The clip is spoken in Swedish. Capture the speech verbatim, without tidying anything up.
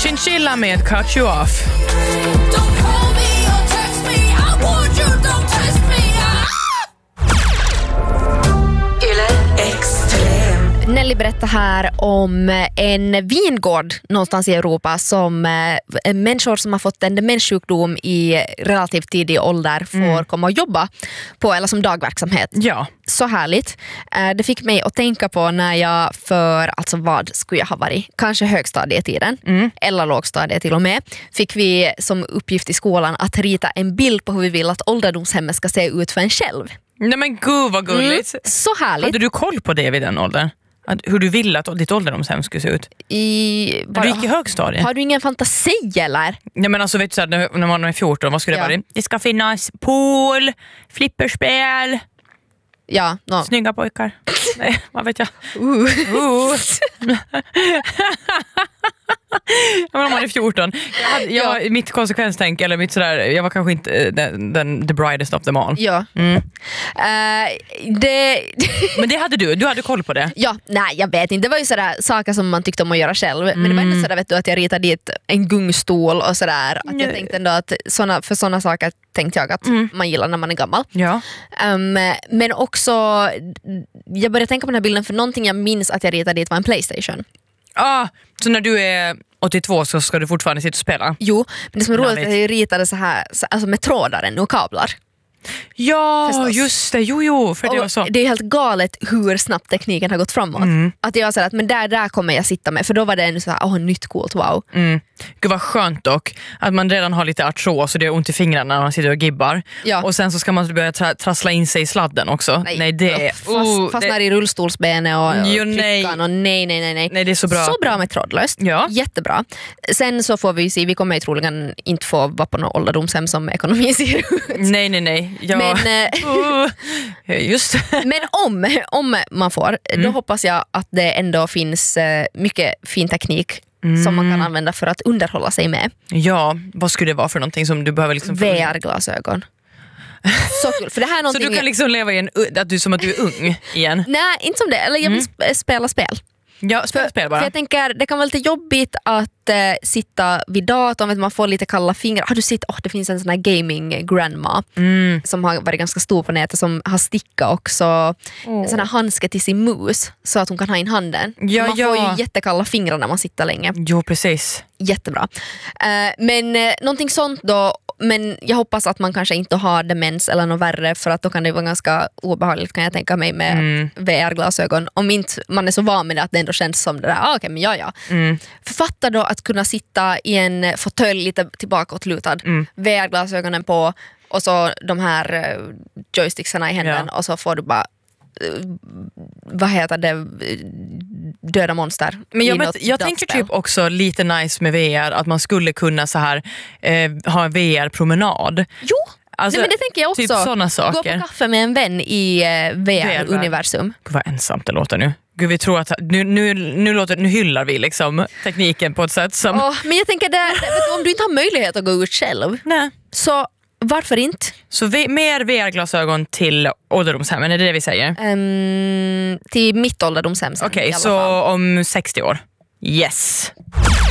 Chinchilla med Cut You Off. Nelly berättar här om en vingård någonstans i Europa som äh, människor som har fått en demenssjukdom i relativt tidig ålder får mm. komma och jobba på, eller som dagverksamhet. Ja. Så härligt. Äh, det fick mig att tänka på när jag för, alltså vad skulle jag ha varit? Kanske högstadietiden mm. eller lågstadiet till och med. Fick vi som uppgift i skolan att rita en bild på hur vi vill att ålderdomshemmet ska se ut för en själv. Nej men gud vad gulligt. Mm. Så härligt. Hade du koll på det vid den åldern? Hur du ville att ditt ålderdomshem skulle se ut? I, bara, du gick i högstadiet. Har du ingen fantasi eller? Ja men alltså vet du så här, när man är fjorton, vad skulle det ja. vara? Det ska finnas pool, flipperspel. Ja, no. Snygga pojkar. Nej, vad vet jag. Uh. Uh. Men om man är fjorton. Jag hade, jag, ja. Mitt konsekvenstänk, eller mitt sådär, jag var kanske inte den, den, the brightest of them all. Ja. Mm. Uh, det... Men det hade du, du hade koll på det. Ja, nej jag vet inte. Det var ju sådär saker som man tyckte om att göra själv. Mm. Men det var ändå sådär vet du, att jag ritade dit en gungstol och sådär. Att jag tänkte ändå att såna, för sådana saker tänkte jag att mm. man gillar när man är gammal. Ja. Um, men också, jag började tänka på den här bilden för någonting jag minns att jag ritade dit var en PlayStation. Ah, så när du är åttiotvå så ska du fortfarande sitta och spela? Jo, men det som är roligt är att jag ritade så här, alltså med trådar och kablar. Ja, Förstås. just det. Jo, jo, för det var så. Det är helt galet hur snabbt tekniken har gått framåt. Mm. Att jag sa att men där, där kommer jag sitta med. För då var det en så här, åh, nytt coolt, wow. Mm. Gud vad skönt dock. Att man redan har lite artros och det är ont i fingrarna när man sitter och gibbar. Ja. Och sen så ska man börja tra- trassla in sig i sladden också. Nej, nej det är... Fast, oh, fastnar det... i rullstolsbenet och, och jo, nej. och nej, nej, nej, nej. Nej, det är så bra. Så bra med trådlöst. Ja. Jättebra. Sen så får vi se, vi kommer ju troligen inte få vara på något ålderdomshem som ekonomin ser ut. Nej, nej, nej. Ja. Men, uh, just men om, om man får, mm. då hoppas jag att det ändå finns mycket fin teknik mm. som man kan använda för att underhålla sig med. Ja, vad skulle det vara för någonting som du behöver liksom... V R-glasögon. Så kul, för det här är någonting... Så du kan liksom leva i en, att du, som att du är ung igen? Nej, inte som det. Eller jag vill mm. spela spel. Ja, spela spel bara. För jag tänker, det kan vara lite jobbigt att äh, sitta vid datorn, vet man får lite kalla fingrar. Har du sett, oh, det finns en sån här gaming grandma mm. som har varit ganska stor på nätet, som har stickat också oh. en sån här handske till sin mus så att hon kan ha in handen. Ja, man ja. får ju jättekalla fingrar när man sitter länge. Jo, precis. Jättebra. Äh, men äh, någonting sånt då. Men jag hoppas att man kanske inte har demens eller något värre, för att då kan det vara ganska obehagligt, kan jag tänka mig, med mm. V R-glasögon. Om inte man är så van med det att det ändå känns som det där, ah, okej okay, men ja ja. Mm. Fatta då att kunna sitta i en fåtölj lite tillbakåtlutad, mm. V R-glasögonen på och så de här joysticksarna i händerna ja. Och så får du bara vad heter det, döda monster. Men jag, vet, jag tänker typ också lite nice med V R att man skulle kunna så här eh, ha en V R-promenad. Jo, alltså, nej, men det tänker jag också. Typ såna saker. Gå på kaffe med en vän i eh, V R-universum. Gud vad ensamt det låter nu. Gud, vi tror att nu, nu, nu, låter, nu hyllar vi liksom tekniken på ett sätt som... Oh, men jag tänker, där, vet, om du inte har möjlighet att gå ut själv, nej. Så varför inte? Så vi, mer V R-glasögon till ålderdomshemmen, är det det vi säger? Um, till mitt ålderdomshem. Okej, okay, så fall. Om sextio år. Yes.